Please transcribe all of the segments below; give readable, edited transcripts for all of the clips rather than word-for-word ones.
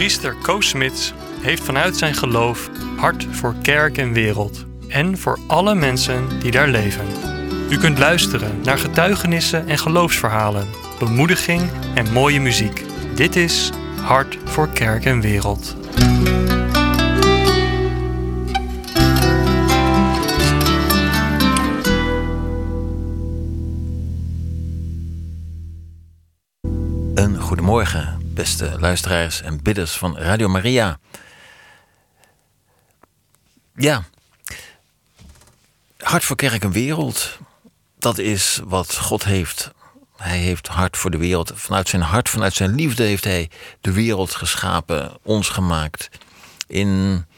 Priester Koos Smits heeft vanuit zijn geloof hart voor kerk en wereld en voor alle mensen die daar leven. U kunt luisteren naar getuigenissen en geloofsverhalen, bemoediging en mooie muziek. Dit is Hart voor kerk en wereld. Een goedemorgen, beste luisteraars en bidders van Radio Maria. Ja, hart voor kerk en wereld, dat is wat God heeft. Hij heeft hart voor de wereld. Vanuit zijn hart, vanuit zijn liefde heeft hij de wereld geschapen, ons gemaakt. In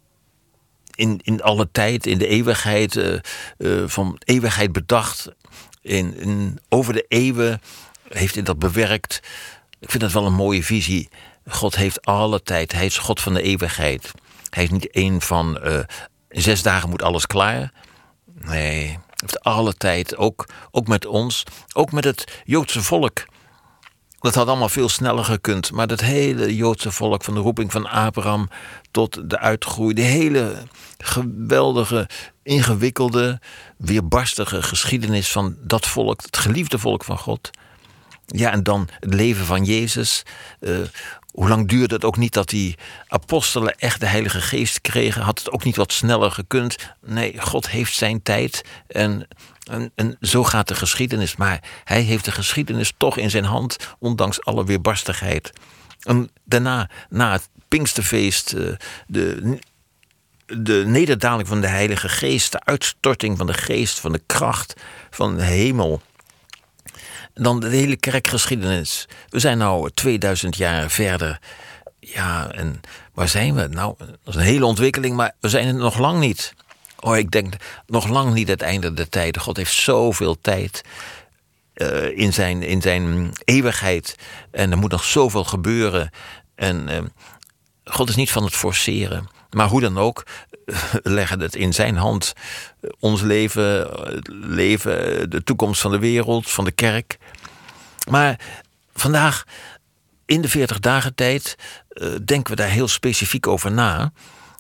alle tijd, in de eeuwigheid, van eeuwigheid bedacht. Over de eeuwen heeft hij dat bewerkt. Ik vind dat wel een mooie visie. God heeft alle tijd. Hij is God van de eeuwigheid. Hij is niet één van 6 dagen moet alles klaar. Nee, hij heeft alle tijd. Ook met ons. Ook met het Joodse volk. Dat had allemaal veel sneller gekund. Maar dat hele Joodse volk, van de roeping van Abraham tot de uitgroei, de hele geweldige, ingewikkelde, weerbarstige geschiedenis van dat volk, het geliefde volk van God. Ja, en dan het leven van Jezus. Hoe lang duurde het ook niet dat die apostelen echt de Heilige Geest kregen? Had het ook niet wat sneller gekund? Nee, God heeft zijn tijd en zo gaat de geschiedenis. Maar hij heeft de geschiedenis toch in zijn hand, ondanks alle weerbarstigheid. En daarna, na het Pinksterfeest, de nederdaling van de Heilige Geest, de uitstorting van de Geest, van de kracht van de hemel. Dan de hele kerkgeschiedenis. We zijn nu 2000 jaar verder. Ja, en waar zijn we? Nou, dat is een hele ontwikkeling, maar we zijn er nog lang niet. Oh, ik denk nog lang niet het einde der tijden. God heeft zoveel tijd in zijn eeuwigheid. En er moet nog zoveel gebeuren. En God is niet van het forceren. Maar hoe dan ook, we leggen het in zijn hand. Ons leven, het leven, de toekomst van de wereld, van de kerk. Maar vandaag, in de 40 dagen tijd, denken we daar heel specifiek over na.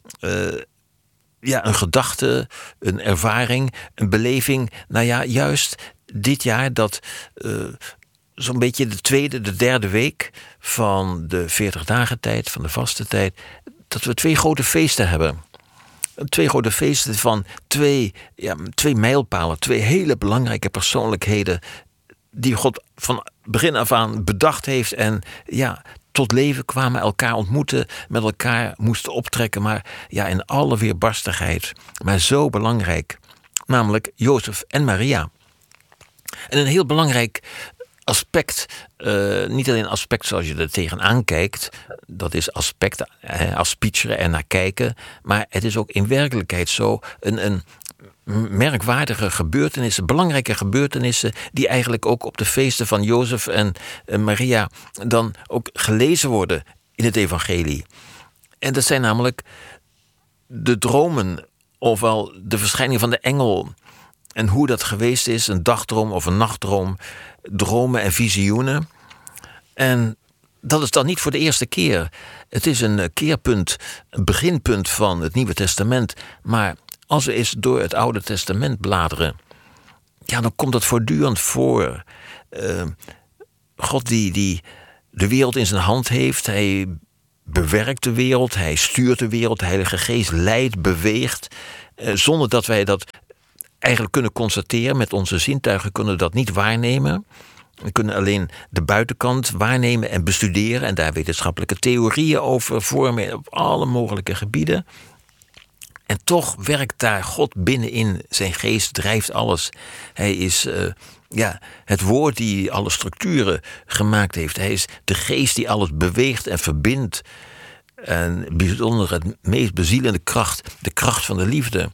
Een gedachte, een ervaring, een beleving. Nou ja, juist dit jaar dat zo'n beetje de tweede, de derde week van de 40 dagen tijd, van de vaste tijd, dat we 2 grote feesten hebben. 2 grote feesten van 2 mijlpalen, 2 hele belangrijke persoonlijkheden die God van begin af aan bedacht heeft en tot leven kwamen, elkaar ontmoeten, met elkaar moesten optrekken, maar in alle weerbarstigheid. Maar zo belangrijk, namelijk Jozef en Maria. En een heel belangrijk aspect, niet alleen aspect zoals je er tegenaan kijkt, dat is aspect, aspieteren en naar kijken, maar het is ook in werkelijkheid zo een merkwaardige gebeurtenissen, belangrijke gebeurtenissen, die eigenlijk ook op de feesten van Jozef en Maria dan ook gelezen worden in het evangelie. En dat zijn namelijk de dromen, ofwel de verschijning van de engel. En hoe dat geweest is, een dagdroom of een nachtdroom, dromen en visioenen. En dat is dan niet voor de eerste keer. Het is een keerpunt, een beginpunt van het Nieuwe Testament. Maar als we eens door het Oude Testament bladeren, dan komt dat voortdurend voor. God die de wereld in zijn hand heeft, hij bewerkt de wereld, hij stuurt de wereld, de Heilige Geest leidt, beweegt, zonder dat wij dat eigenlijk kunnen constateren. Met onze zintuigen kunnen we dat niet waarnemen. We kunnen alleen de buitenkant waarnemen en bestuderen en daar wetenschappelijke theorieën over vormen op alle mogelijke gebieden. En toch werkt daar God binnenin. Zijn geest drijft alles. Hij is het woord die alle structuren gemaakt heeft. Hij is de geest die alles beweegt en verbindt. En bijzonder het meest bezielende kracht, de kracht van de liefde.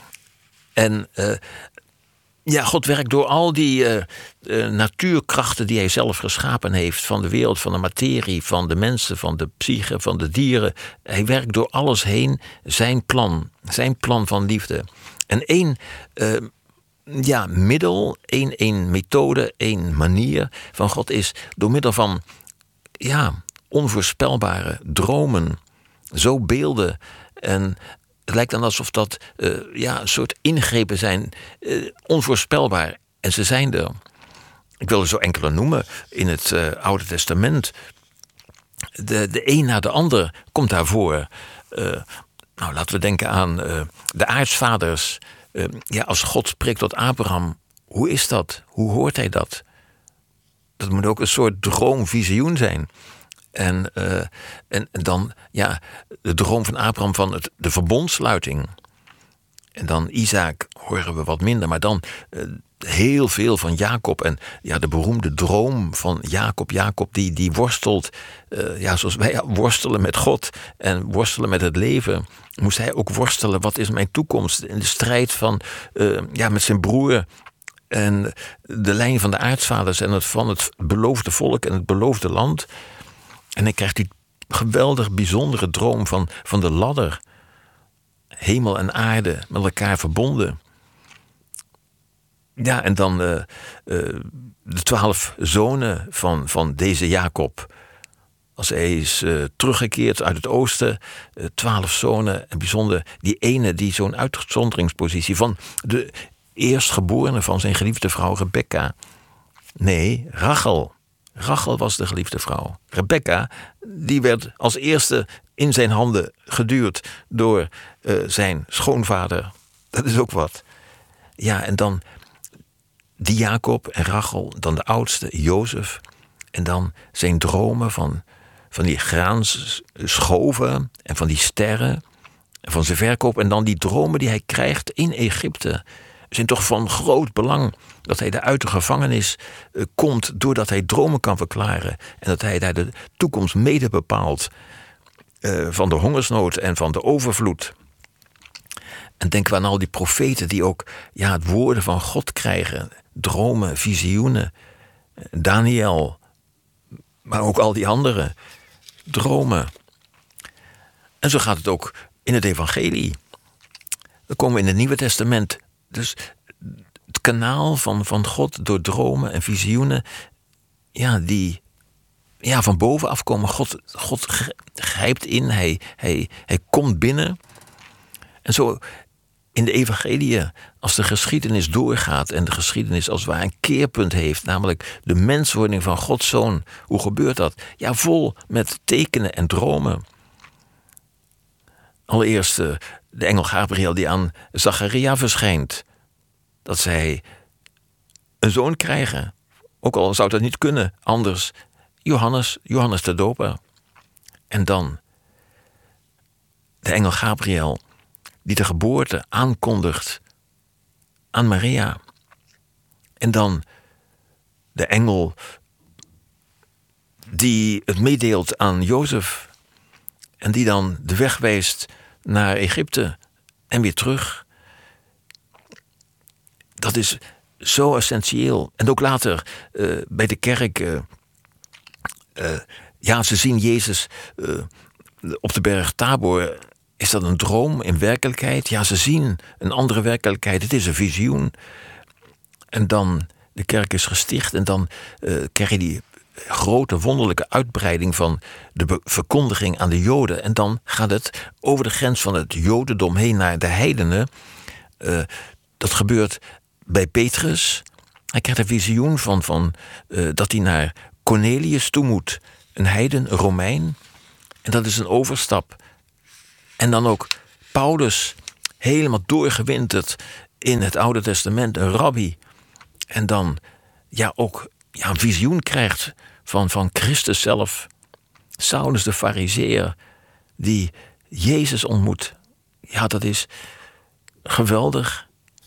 En God werkt door al die natuurkrachten die hij zelf geschapen heeft. Van de wereld, van de materie, van de mensen, van de psyche, van de dieren. Hij werkt door alles heen zijn plan van liefde. En één middel, één methode, één manier van God is door middel van onvoorspelbare dromen. Zo beelden. En het lijkt dan alsof dat een soort ingrepen zijn. Onvoorspelbaar. En ze zijn er. Ik wil er zo enkele noemen in het Oude Testament. De een na de ander komt daarvoor. Laten we denken aan de aartsvaders. Als God spreekt tot Abraham, hoe is dat? Hoe hoort hij dat? Dat moet ook een soort droomvisioen zijn. En dan de droom van Abraham van de verbondsluiting. En dan Isaac horen we wat minder, maar dan heel veel van Jacob. En de beroemde droom van Jacob. Jacob die worstelt, zoals wij worstelen met God en worstelen met het leven, moest hij ook worstelen. Wat is mijn toekomst? In de strijd met zijn broer. En de lijn van de aartsvaders en van het beloofde volk en het beloofde land. En hij krijgt die geweldig bijzondere droom van de ladder. Hemel en aarde met elkaar verbonden. Ja, en dan de 12 zonen van deze Jacob. Als hij is teruggekeerd uit het oosten. 12 zonen. En bijzonder die ene die zo'n uitzonderingspositie van de eerstgeborene van zijn geliefde vrouw Rebecca. Nee, Rachel. Rachel was de geliefde vrouw. Rebecca, die werd als eerste in zijn handen geduwd door zijn schoonvader. Dat is ook wat. Ja, en dan die Jacob en Rachel, dan de oudste, Jozef. En dan zijn dromen van die graanschoven en van die sterren. En van zijn verkoop. En dan die dromen die hij krijgt in Egypte. Zijn toch van groot belang dat hij uit de gevangenis komt doordat hij dromen kan verklaren. En dat hij daar de toekomst mede bepaalt van de hongersnood en van de overvloed. En denken we aan al die profeten die ook het woorden van God krijgen. Dromen, visioenen. Daniel, maar ook al die andere dromen. En zo gaat het ook in het evangelie. Dan komen we in het Nieuwe Testament. Dus het kanaal van God door dromen en visioenen, die van bovenaf komen. God grijpt in, hij komt binnen. En zo in de evangelie, als de geschiedenis doorgaat en de geschiedenis als het ware een keerpunt heeft, namelijk de menswording van Gods Zoon, hoe gebeurt dat? Ja, vol met tekenen en dromen. Allereerst de engel Gabriel die aan Zacharia verschijnt. Dat zij een zoon krijgen. Ook al zou dat niet kunnen anders. Johannes de Doper. En dan de engel Gabriel die de geboorte aankondigt aan Maria. En dan de engel die het meedeelt aan Jozef. En die dan de weg wijst naar Egypte en weer terug. Dat is zo essentieel. En ook later bij de kerk. Ze zien Jezus op de berg Tabor. Is dat een droom in werkelijkheid? Ja, ze zien een andere werkelijkheid. Het is een visioen. En dan, de kerk is gesticht. En dan krijg je die grote wonderlijke uitbreiding van de verkondiging aan de Joden. En dan gaat het over de grens van het Jodendom heen naar de heidenen. Dat gebeurt bij Petrus. Hij krijgt een visioen van dat hij naar Cornelius toe moet. Een heiden, een Romein. En dat is een overstap. En dan ook Paulus, helemaal doorgewinterd in het Oude Testament, een rabbi. En dan ook een visioen krijgt van Christus zelf. Saulus de Farizeeër, die Jezus ontmoet. Ja, dat is geweldig.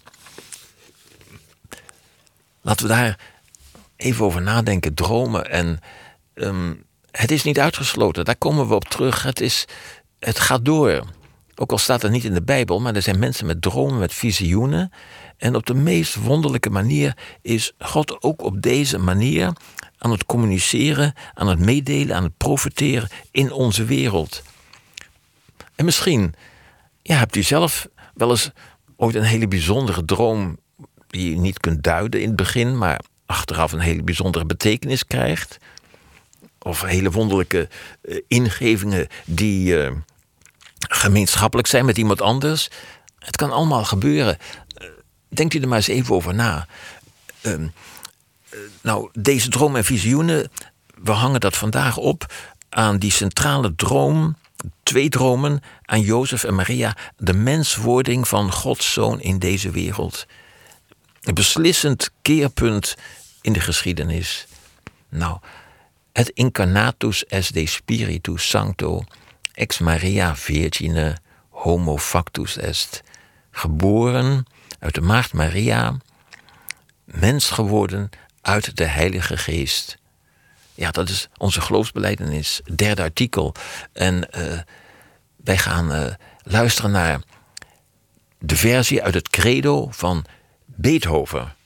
Laten we daar even over nadenken, dromen. En het is niet uitgesloten, daar komen we op terug. Het gaat door. Ook al staat het niet in de Bijbel, maar er zijn mensen met dromen, met visioenen. En op de meest wonderlijke manier is God ook op deze manier aan het communiceren, aan het meedelen, aan het profiteren in onze wereld. En misschien hebt u zelf wel eens ooit een hele bijzondere droom die je niet kunt duiden in het begin, maar achteraf een hele bijzondere betekenis krijgt. of hele wonderlijke ingevingen die gemeenschappelijk zijn met iemand anders. Het kan allemaal gebeuren. Denkt u er maar eens even over na. Deze droom en visioenen, we hangen dat vandaag op aan die centrale droom, 2 dromen aan Jozef en Maria, de menswording van Gods Zoon in deze wereld. Een beslissend keerpunt in de geschiedenis. Het incarnatus est de Spiritus Sancto, ex Maria Virgine homo factus est. Geboren uit de maagd Maria, mens geworden uit de Heilige Geest. Ja, dat is onze geloofsbelijdenis, 3e artikel. En wij gaan luisteren naar de versie uit het credo van Beethoven.